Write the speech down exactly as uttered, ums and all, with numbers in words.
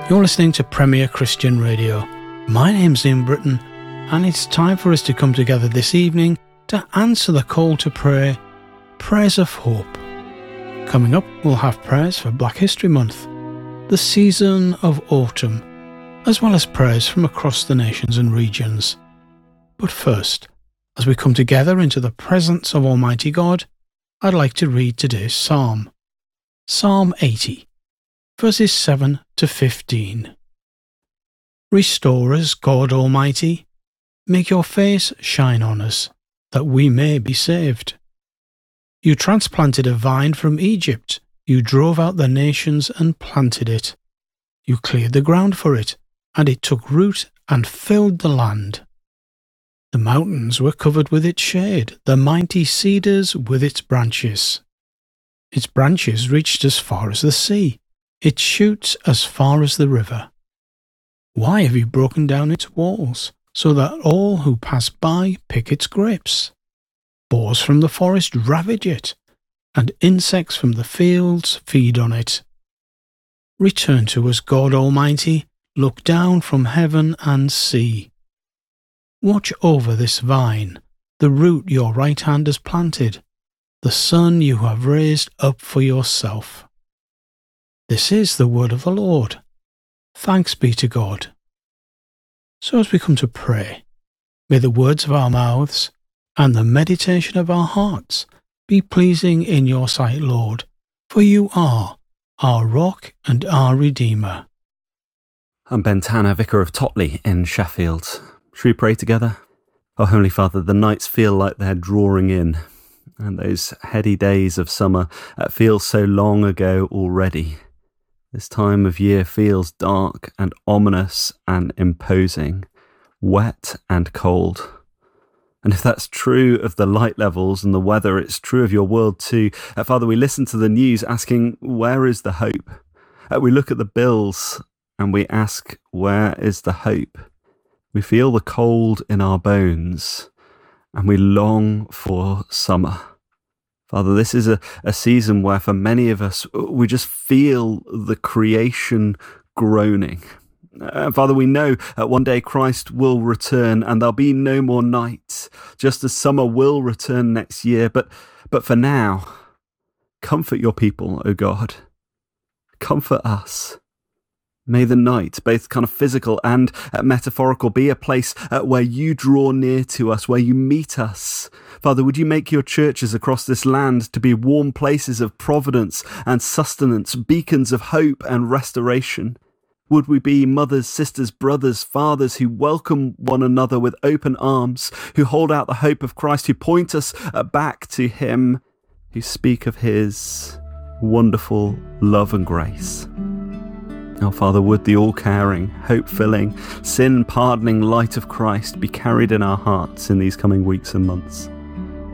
You're listening to Premier Christian Radio. My name's Ian Britton, and it's time for us to come together this evening to answer the call to prayer, Prayers of Hope. Coming up, we'll have prayers for Black History Month, the season of autumn, as well as prayers from across the nations and regions. But first, as we come together into the presence of Almighty God, I'd like to read today's psalm. Psalm eighty, verses seven to fifteen. Restore us, God Almighty. Make your face shine on us, that we may be saved. You transplanted a vine from Egypt. You drove out the nations and planted it. You cleared the ground for it, and it took root and filled the land. The mountains were covered with its shade, the mighty cedars with its branches. Its branches reached as far as the sea, its shoots as far as the river. Why have you broken down its walls, so that all who pass by pick its grapes? Boars from the forest ravage it, and insects from the fields feed on it. Return to us, God Almighty, look down from heaven and see. Watch over this vine, the root your right hand has planted, the son you have raised up for yourself. This is the word of the Lord. Thanks be to God. So as we come to pray, may the words of our mouths and the meditation of our hearts be pleasing in your sight, Lord, for you are our rock and our Redeemer. I'm Ben Tanner, Vicar of Totley in Sheffield. Should we pray together? Oh, Holy Father, the nights feel like they're drawing in, and those heady days of summer uh, feel so long ago already. This time of year feels dark and ominous and imposing, wet and cold. And if that's true of the light levels and the weather, it's true of your world too. Uh, Father, we listen to the news asking, where is the hope? Uh, we look at the bills and we ask, where is the hope? We feel the cold in our bones and we long for summer. Father, this is a, a season where for many of us, we just feel the creation groaning. Uh, Father, we know that one day Christ will return and there'll be no more night, just as summer will return next year. But, but for now, comfort your people, O God. Comfort us. May the night, both kind of physical and uh, metaphorical, be a place uh, where you draw near to us, where you meet us. Father, would you make your churches across this land to be warm places of providence and sustenance, beacons of hope and restoration? Would we be mothers, sisters, brothers, fathers who welcome one another with open arms, who hold out the hope of Christ, who point us uh, back to him, who speak of his wonderful love and grace? Now, Father, would the all-caring, hope-filling, sin-pardoning light of Christ be carried in our hearts in these coming weeks and months?